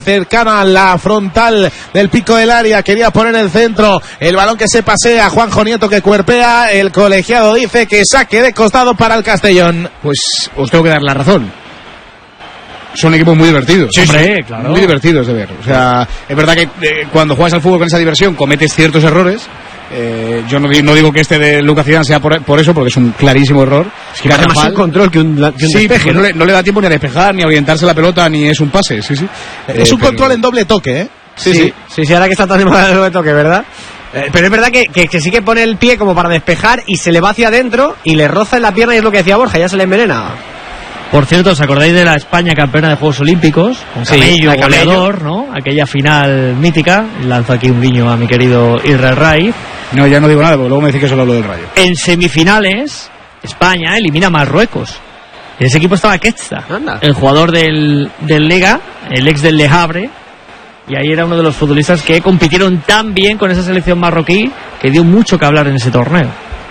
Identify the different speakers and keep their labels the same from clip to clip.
Speaker 1: cercana a la frontal del pico del área, quería poner el centro, el balón que se pasea, Juanjo Nieto que cuerpea, el colegiado dice que saque de costado para el Castellón.
Speaker 2: Pues os tengo que dar la razón. Son equipos muy divertidos.
Speaker 3: Sí, hombre, claro.
Speaker 2: Muy divertidos de ver. O sea, es verdad que cuando juegas al fútbol con esa diversión cometes ciertos errores. Yo no digo que este de Lucas Zidane sea por eso, porque es un clarísimo error.
Speaker 3: Es que hace más un control que un despeje.
Speaker 2: Pues no le da tiempo ni a despejar, ni a orientarse la pelota, ni es un pase. Sí.
Speaker 1: Es un control en doble toque, ¿eh?
Speaker 3: Sí, ahora que está tan de moda el doble toque, ¿verdad? Pero es verdad que sí que pone el pie como para despejar y se le va hacia adentro y le roza en la pierna y es lo que decía Borja, ya se le envenena.
Speaker 4: Por cierto, ¿os acordáis de la España campeona de Juegos Olímpicos? Con Camello, goleador, ¿no? Aquella final mítica. Lanzo aquí un guiño a mi querido Israel Raiz.
Speaker 2: No, ya no digo nada, porque luego me dice que solo hablo del Rayo.
Speaker 4: En semifinales, España elimina a Marruecos. En ese equipo estaba Quetzta, el jugador del Lega, el ex del Le Havre. Y ahí era uno de los futbolistas que compitieron tan bien con esa selección marroquí que dio mucho que hablar en ese torneo.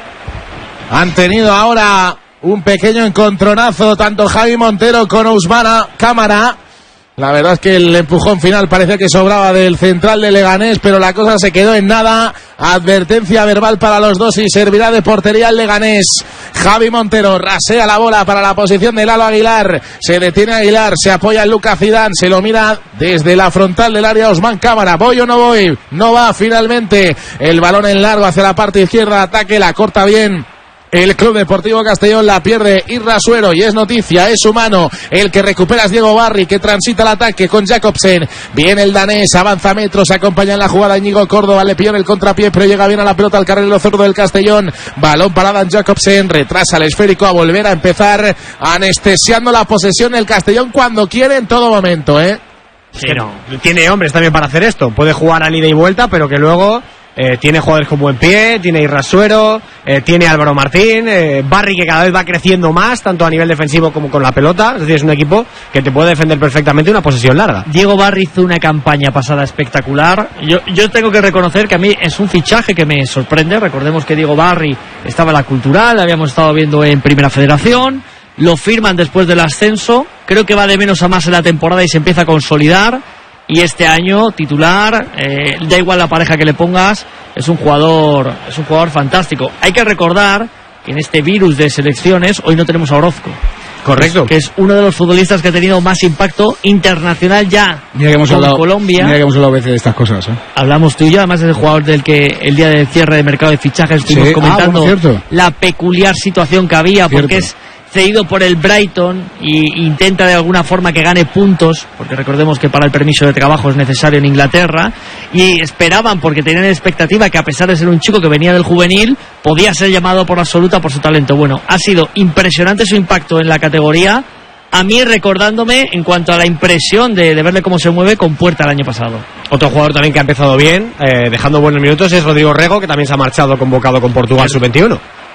Speaker 1: Han tenido ahora un pequeño encontronazo, tanto Javi Montero con Ousmane Camara. La verdad es que el empujón final parecía que sobraba del central de Leganés, pero la cosa se quedó en nada. Advertencia verbal para los dos y servirá de portería el Leganés. Javi Montero rasea la bola para la posición de Lalo Aguilar. Se detiene Aguilar, se apoya en Lucas Zidane, se lo mira desde la frontal del área Ousmane Camara. ¿Voy o no voy? No va finalmente. El balón en largo hacia la parte izquierda, ataque, la corta bien el Club Deportivo Castellón, la pierde Irrasuero y es noticia, es humano. El que recupera es Diego Barry, que transita el ataque con Jacobsen. Viene el danés, avanza metros, acompaña en la jugada Íñigo Córdoba, le pilló en el contrapié, pero llega bien a la pelota al carrilero zurdo del Castellón. Balón para Dan Jacobsen, retrasa el esférico a volver a empezar, anestesiando la posesión el Castellón cuando quiere en todo momento, ¿eh?
Speaker 3: Sí, no. Tiene hombres también para hacer esto. Puede jugar al ida y vuelta, pero que luego tiene jugadores con buen pie, tiene Irrasuero, tiene Álvaro Martín, Barry, que cada vez va creciendo más, tanto a nivel defensivo como con la pelota. Es decir, es un equipo que te puede defender perfectamente una posesión larga.
Speaker 4: Diego Barry hizo una campaña pasada espectacular. Yo tengo que reconocer que a mí es un fichaje que me sorprende. Recordemos que Diego Barry estaba en la Cultural, lo habíamos estado viendo en Primera Federación. Lo firman después del ascenso. Creo que va de menos a más en la temporada y se empieza a consolidar. Y este año, titular, da igual la pareja que le pongas, es un jugador fantástico. Hay que recordar que en este virus de selecciones hoy no tenemos a Orozco.
Speaker 3: Correcto.
Speaker 4: Que es uno de los futbolistas que ha tenido más impacto internacional ya.
Speaker 2: Mira que hemos hablado,
Speaker 4: Colombia.
Speaker 2: Mira que hemos hablado a veces de estas cosas, ¿eh?
Speaker 4: Hablamos tú y yo, además es el jugador del que el día del cierre de mercado de fichajes estuvimos comentando la peculiar situación que había, porque es cedido por el Brighton y intenta de alguna forma que gane puntos, porque recordemos que para el permiso de trabajo es necesario en Inglaterra, y esperaban, porque tenían expectativa que a pesar de ser un chico que venía del juvenil, podía ser llamado por absoluta por su talento. Bueno, ha sido impresionante su impacto en la categoría, a mí recordándome en cuanto a la impresión de verle cómo se mueve con Puerta el año pasado.
Speaker 3: Otro jugador también que ha empezado bien, dejando buenos minutos, es Rodrigo Rego, que también se ha marchado convocado con Portugal sub-21.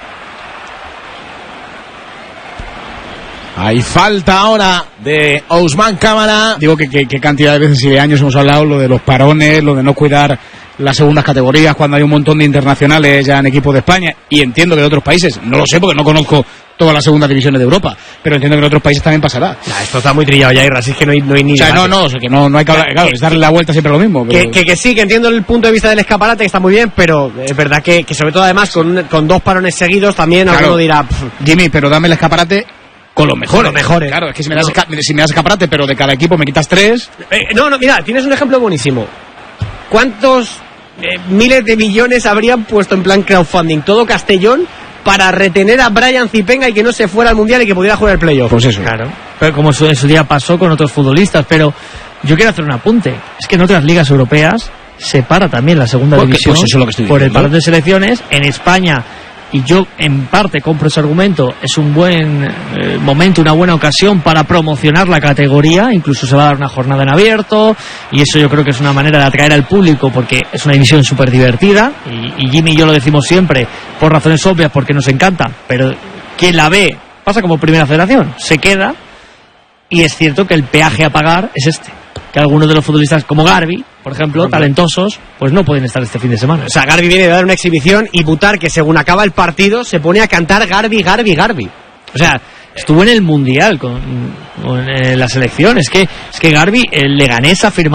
Speaker 1: Hay falta ahora de Ousmane Camara.
Speaker 2: Digo que cantidad de veces y de años hemos hablado lo de los parones, lo de no cuidar las segundas categorías cuando hay un montón de internacionales ya en equipos de España, y entiendo que de otros países, no lo sé porque no conozco todas las segundas divisiones de Europa, pero entiendo que en otros países también pasará.
Speaker 3: Esto está muy trillado ya, Irra, así es que no hay ni
Speaker 2: o sea, no hay que hablar, claro, es darle la vuelta siempre lo mismo.
Speaker 3: Pero que sí, que entiendo el punto de vista del escaparate, que está muy bien, pero es verdad que sobre todo además con dos parones seguidos también alguno dirá...
Speaker 2: Jimmy, pero dame el escaparate con los mejores.
Speaker 3: Claro,
Speaker 2: es que si me das escaparate, pero de cada equipo me quitas 3.
Speaker 3: Mira, tienes un ejemplo buenísimo. ¿Cuántos miles de millones habrían puesto en plan crowdfunding todo Castellón para retener a Brian Zipenga y que no se fuera al Mundial y que pudiera jugar el playoff?
Speaker 2: Pues eso.
Speaker 4: Claro. Pero como en su día pasó con otros futbolistas, pero yo quiero hacer un apunte. Es que en otras ligas europeas se para también la segunda división
Speaker 2: pues eso es lo que estoy
Speaker 4: por el
Speaker 2: diciendo.
Speaker 4: parón de selecciones. En España, y yo en parte compro ese argumento, es un buen momento, una buena ocasión para promocionar la categoría. Incluso se va a dar una jornada en abierto y eso yo creo que es una manera de atraer al público, porque es una división súper divertida y Jimmy y yo lo decimos siempre por razones obvias, porque nos encanta, pero quien la ve pasa como Primera Federación, se queda, y es cierto que el peaje a pagar es este, que algunos de los futbolistas como Garbi, por ejemplo, talentosos, pues no pueden estar este fin de semana.
Speaker 3: O sea, Garbi viene de dar una exhibición y Butar, que según acaba el partido se pone a cantar Garbi, Garbi, Garbi.
Speaker 4: O sea, estuvo en el Mundial en la selección. Es que Garbi, el Leganés ha firmado